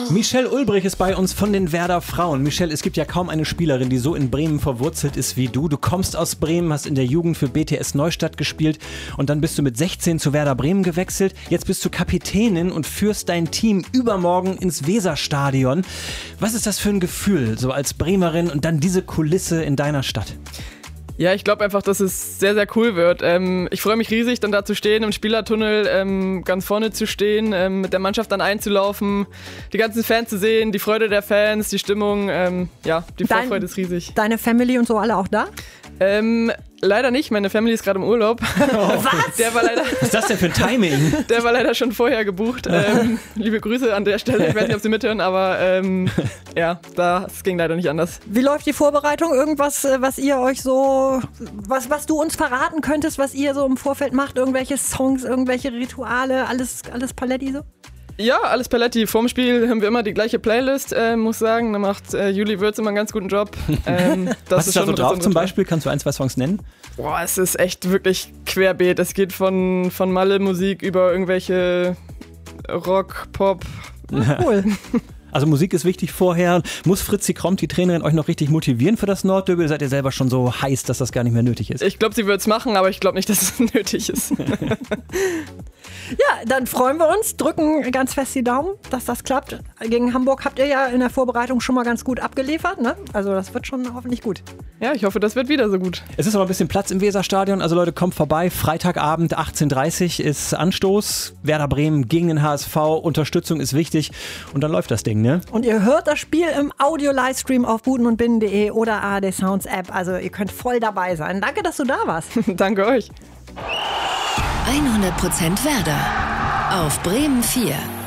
Michelle Ulbrich ist bei uns von den Werder Frauen. Michelle, es gibt ja kaum eine Spielerin, die so in Bremen verwurzelt ist wie du. Du kommst aus Bremen, hast in der Jugend für BTS Neustadt gespielt und dann bist du mit 16 zu Werder Bremen gewechselt. Jetzt bist du Kapitänin und führst dein Team übermorgen ins Weserstadion. Was ist das für ein Gefühl, so als Bremerin und dann diese Kulisse in deiner Stadt? Ja, ich glaube einfach, dass es sehr, sehr cool wird. Ich freue mich riesig, dann da zu stehen, im Spielertunnel ganz vorne zu stehen, mit der Mannschaft dann einzulaufen, die ganzen Fans zu sehen, die Freude der Fans, die Stimmung, die Vorfreude ist riesig. Deine Family und so alle auch da? Leider nicht, meine Family ist gerade im Urlaub. Was? Was ist das denn für ein Timing? Der war leider schon vorher gebucht. Liebe Grüße an der Stelle, ich weiß nicht, ob Sie mithören, aber das ging leider nicht anders. Wie läuft die Vorbereitung? Irgendwas, was ihr euch so, was du uns verraten könntest, was ihr so im Vorfeld macht? Irgendwelche Songs, irgendwelche Rituale, alles Paletti so? Ja, alles Paletti. Vorm Spiel haben wir immer die gleiche Playlist, muss sagen. Da macht Juli Würz immer einen ganz guten Job. Was ist da so drauf zum Beispiel? Kannst du 1, 2 Songs nennen? Boah, es ist echt wirklich querbeet. Es geht von Malle-Musik über irgendwelche Rock, Pop. Cool. Also Musik ist wichtig vorher. Muss Fritzi Kromp, die Trainerin, euch noch richtig motivieren für das Nordderby? Seid ihr selber schon so heiß, dass das gar nicht mehr nötig ist? Ich glaube, sie wird es machen, aber ich glaube nicht, dass es nötig ist. Ja, dann freuen wir uns, drücken ganz fest die Daumen, dass das klappt. Gegen Hamburg habt ihr ja in der Vorbereitung schon mal ganz gut abgeliefert, ne? Also das wird schon hoffentlich gut. Ja, ich hoffe, das wird wieder so gut. Es ist aber ein bisschen Platz im Weserstadion, also Leute, kommt vorbei. Freitagabend 18:30 Uhr ist Anstoß. Werder Bremen gegen den HSV. Unterstützung ist wichtig und dann läuft das Ding, ne? Und ihr hört das Spiel im Audio-Livestream auf budenundbinnen.de oder ARD Sounds App. Also ihr könnt voll dabei sein. Danke, dass du da warst. Danke euch. 100% Werder auf Bremen 4.